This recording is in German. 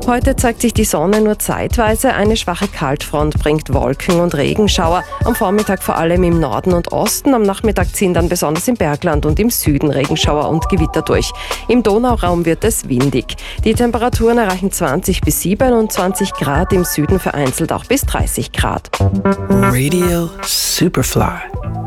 Heute zeigt sich die Sonne nur zeitweise. Eine schwache Kaltfront bringt Wolken und Regenschauer. Am Vormittag vor allem im Norden und Osten. Am Nachmittag ziehen dann besonders im Bergland und im Süden Regenschauer und Gewitter durch. Im Donauraum wird es windig. Die Temperaturen erreichen 20 bis 27 Grad, im Süden vereinzelt auch bis 30 Grad. Radio Superfly.